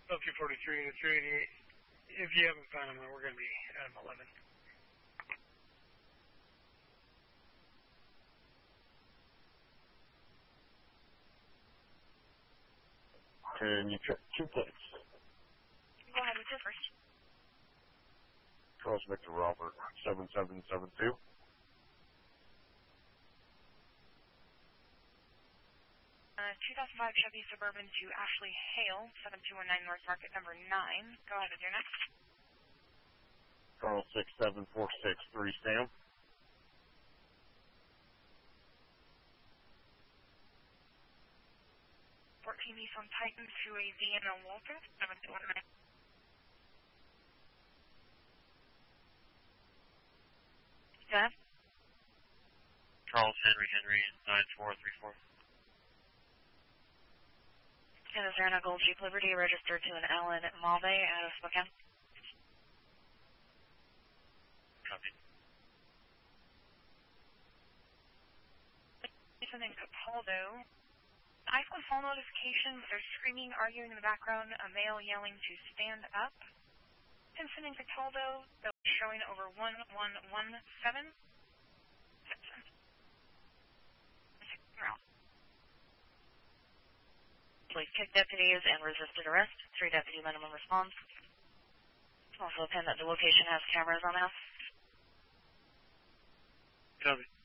LQ43 and 388. If you haven't found them, we're going to be at 11. Can you check 2 plates? Go ahead with your first. Charles Victor Robert, 7772. 2005 Chevy Suburban to Ashley Hale, 7219 North Market, number 9. Go ahead with your next. Charles 67463 Sam. 14 Nissan Titan to a Vienna Walter, 7219. Go ahead. Charles Henry 9434. And is there a gold Jeep Liberty registered to an Allen Mave out of Spokane? Copy. Jason in Capaldo. iPhone phone notifications, they're screaming, arguing in the background, a male yelling to stand up. Vincent in Cataldo, they're showing over 1117. Police kicked deputies and resisted arrest. 3 deputy minimum response. Also a pin that the location has cameras on the house. Copy.